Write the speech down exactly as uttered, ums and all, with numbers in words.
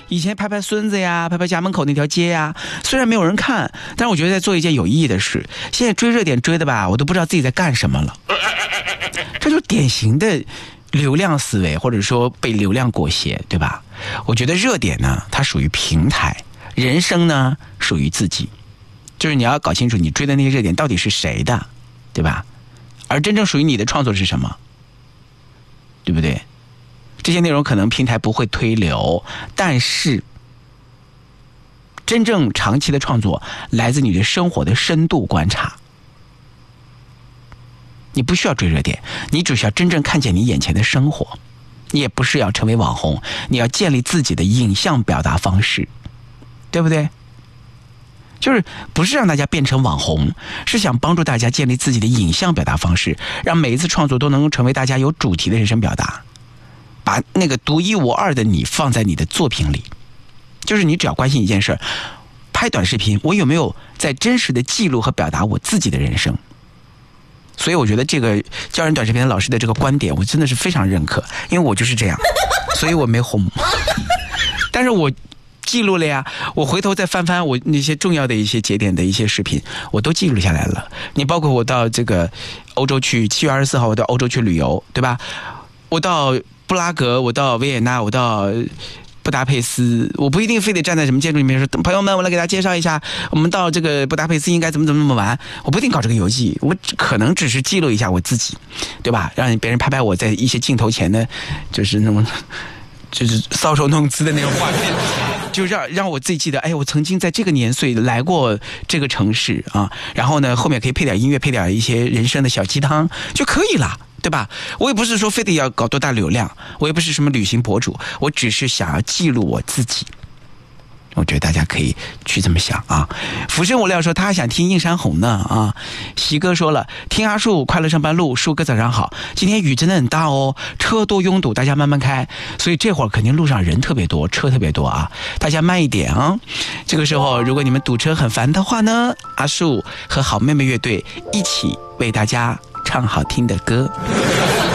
以前拍拍孙子呀，拍拍家门口那条街呀，虽然没有人看，但是我觉得在做一件有意义的事。现在追热点追的吧，我都不知道自己在干什么了。这就是典型的流量思维，或者说被流量裹挟，对吧？我觉得热点呢，它属于平台，人生呢属于自己。就是你要搞清楚你追的那些热点到底是谁的，对吧？而真正属于你的创作是什么，对不对？这些内容可能平台不会推流，但是真正长期的创作来自你对生活的深度观察。你不需要追热点，你只需要真正看见你眼前的生活。你也不是要成为网红，你要建立自己的影像表达方式，对不对？就是不是让大家变成网红，是想帮助大家建立自己的影像表达方式，让每一次创作都能够成为大家有主题的人生表达，把那个独一无二的你放在你的作品里。就是你只要关心一件事，拍短视频我有没有在真实的记录和表达我自己的人生。所以我觉得这个教人短视频的老师的这个观点我真的是非常认可，因为我就是这样，所以我没红但是我记录了呀，我回头再翻翻我那些重要的一些节点的一些视频，我都记录下来了。你包括我到这个欧洲去，七月二十四号我到欧洲去旅游，对吧？我到布拉格，我到维也纳，我到布达佩斯，我不一定非得站在什么建筑里面说，朋友们，我来给大家介绍一下，我们到这个布达佩斯应该怎么怎么怎么玩。我不一定搞这个游记，我可能只是记录一下我自己，对吧？让别人拍拍我在一些镜头前的，就是那种就是搔首弄姿的那种画面，就让让我自己记得，哎，我曾经在这个年岁来过这个城市啊。然后呢，后面可以配点音乐，配点一些人生的小鸡汤就可以了。对吧？我也不是说非得要搞多大流量，我也不是什么旅行博主，我只是想要记录我自己。我觉得大家可以去这么想啊。浮生无料说他还想听映山红呢啊。席哥说了，听阿树快乐上班路，树哥早上好。今天雨真的很大哦，车多拥堵，大家慢慢开。所以这会儿肯定路上人特别多，车特别多啊，大家慢一点啊。这个时候如果你们堵车很烦的话呢，阿树和好妹妹乐队一起为大家唱好听的歌。